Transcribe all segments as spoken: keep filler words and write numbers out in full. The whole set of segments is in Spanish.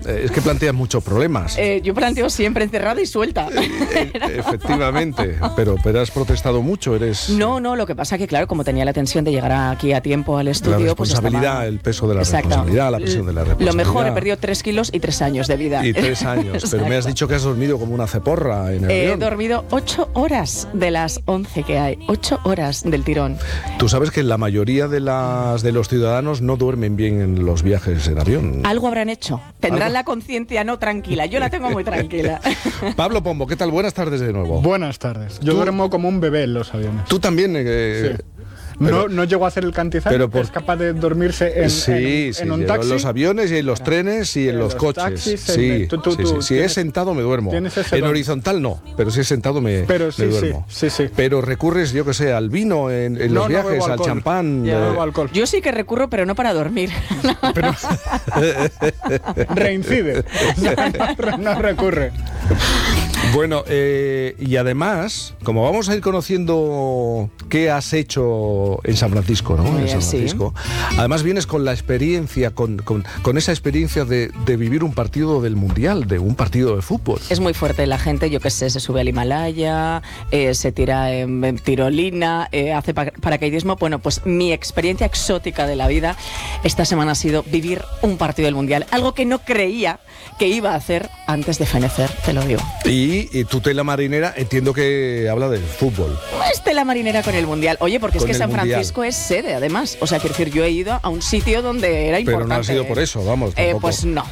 es que planteas muchos problemas. Eh, yo planteo siempre encerrada y suelta. Eh, efectivamente, pero, pero has protestado mucho, eres... No, no, lo que pasa que, claro, como tenía la tensión de llegar aquí a tiempo al estudio... La responsabilidad, pues estaba... el peso de la Exacto. responsabilidad, la presión de la responsabilidad. Lo mejor, he perdido tres kilos y tres años de vida. Y tres años, pero me has dicho que has dormido como una ceporra en el He avión. dormido ocho horas de las once que hay, ocho horas del tirón. Tú sabes que la mayoría de, las, de los ciudadanos no duermen bien en los viajes en avión. Algo habrán hecho, tendrán ¿Algo? la conciencia no tranquila, yo la tengo muy tranquila. Pablo Pombo, ¿qué tal? Buenas tardes de nuevo. Buenas tardes. Yo ¿Tú? duermo como un bebé en los aviones. Tú también... Eh, Sí. No, no llego a hacer el cantizano, pero por- es capaz de dormirse en, sí, en, sí, en un sí, taxi. en los aviones y en los trenes y en, En los, los coches. taxis, en sí, el- tú- tú- sí, tú sí. Si tienes- es sentado me duermo. tienes ese En don. horizontal no, pero si es sentado me, Pero me sí, sí, duermo. sí, sí. Pero recurres, yo que sé, al vino en, en No, los no viajes, bebo al alcohol. champán. Ya eh, no bebo alcohol. Yo sí que recurro, pero no para dormir. Pero reincide. No, no recurre. Bueno, eh, y además, como vamos a ir conociendo qué has hecho en San Francisco, ¿no? Muy En bien, San sí. Francisco. Además vienes con la experiencia, con, con, con esa experiencia de, de vivir un partido del Mundial, de un partido de fútbol. Es muy fuerte la gente, yo que sé, se sube al Himalaya, eh, se tira en, en tirolina, eh, hace pa- paracaidismo. Bueno, pues mi experiencia exótica de la vida esta semana ha sido vivir un partido del Mundial, algo que no creía que iba a hacer antes de fenecer, te lo digo. Y, y tu tela marinera, entiendo que habla del fútbol. No es tela marinera con el Mundial. Oye, porque Con es que el San Mundial. Francisco es sede, además. O sea, quiero decir, yo he ido a un sitio donde era Pero importante. no ha sido por eso, vamos, Eh, tampoco. pues no.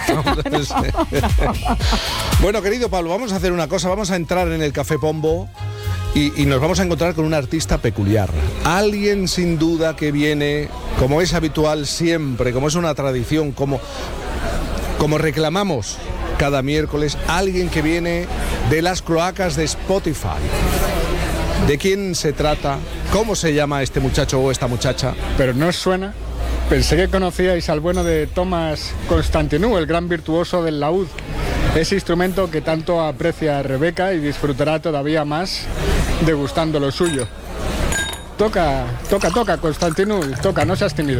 Bueno, querido Pablo, vamos a hacer una cosa, vamos a entrar en el Café Pombo y, y nos vamos a encontrar con un artista peculiar. Alguien sin duda que viene, como es habitual siempre, como es una tradición, como, como reclamamos cada miércoles, alguien que viene de las cloacas de Spotify. ¿De quién se trata? ¿Cómo se llama este muchacho o esta muchacha? Pero no os suena. Pensé que conocíais al bueno de Thomas Constantinou, el gran virtuoso del laúd. Ese instrumento que tanto aprecia Rebeca y disfrutará todavía más degustando lo suyo. Toca, toca, toca, Constantinou, toca, no seas tímido.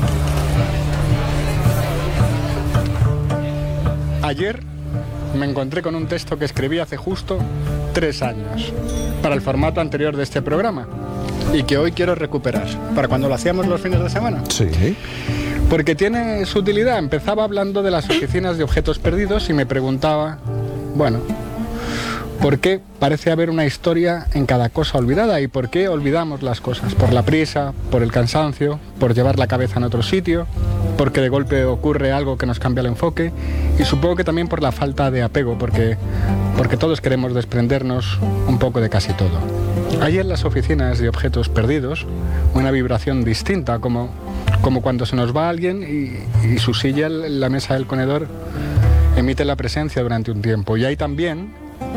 Ayer me encontré con un texto que escribí hace justo tres años, para el formato anterior de este programa, y que hoy quiero recuperar, para cuando lo hacíamos los fines de semana. Sí. Porque tiene su utilidad. Empezaba hablando de las oficinas de objetos perdidos y me preguntaba, bueno, ¿por qué parece haber una historia en cada cosa olvidada? ¿Y por qué olvidamos las cosas? ¿Por la prisa? ¿Por el cansancio? ¿Por llevar la cabeza en otro sitio? ¿Porque de golpe ocurre algo que nos cambia el enfoque? Y supongo que también por la falta de apego, porque, porque todos queremos desprendernos un poco de casi todo. Hay en las oficinas de objetos perdidos una vibración distinta, como, como cuando se nos va alguien y, y su silla, la mesa del comedor, emite la presencia durante un tiempo. Y hay también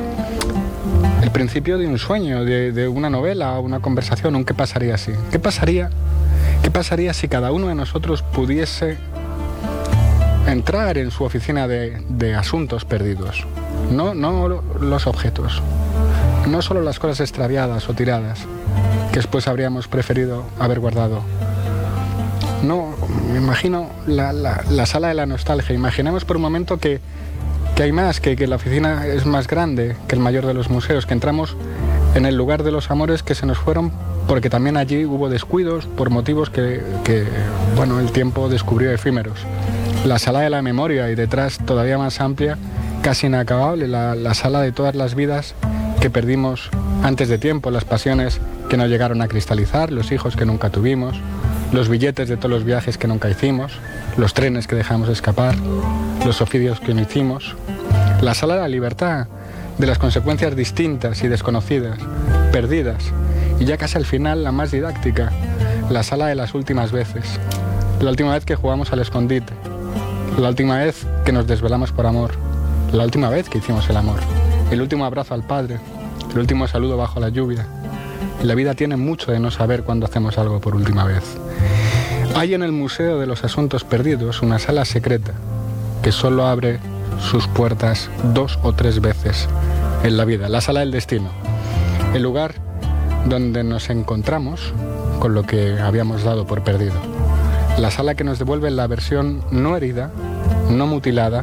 el principio de un sueño, de, de una novela, una conversación, un qué pasaría si. ¿Qué pasaría, qué pasaría si cada uno de nosotros pudiese entrar en su oficina de, de asuntos perdidos? No, no los objetos, no solo las cosas extraviadas o tiradas que después habríamos preferido haber guardado. No, me imagino la, la, la sala de la nostalgia. Imaginemos por un momento que, que hay más, que, que la oficina es más grande que el mayor de los museos, que entramos en el lugar de los amores que se nos fueron porque también allí hubo descuidos por motivos que, que bueno, el tiempo descubrió efímeros. La sala de la memoria y detrás, todavía más amplia, casi inacabable, la, la sala de todas las vidas que perdimos antes de tiempo, las pasiones que no llegaron a cristalizar, los hijos que nunca tuvimos, los billetes de todos los viajes que nunca hicimos, los trenes que dejamos escapar, los oficios que no hicimos, la sala de la libertad, de las consecuencias distintas y desconocidas, perdidas, y ya casi al final la más didáctica, la sala de las últimas veces, la última vez que jugamos al escondite, la última vez que nos desvelamos por amor, la última vez que hicimos el amor, el último abrazo al padre, el último saludo bajo la lluvia. La vida tiene mucho de no saber cuándo hacemos algo por última vez. Hay en el Museo de los Asuntos Perdidos una sala secreta que solo abre sus puertas dos o tres veces en la vida, la sala del destino, el lugar donde nos encontramos con lo que habíamos dado por perdido, la sala que nos devuelve la versión no herida, no mutilada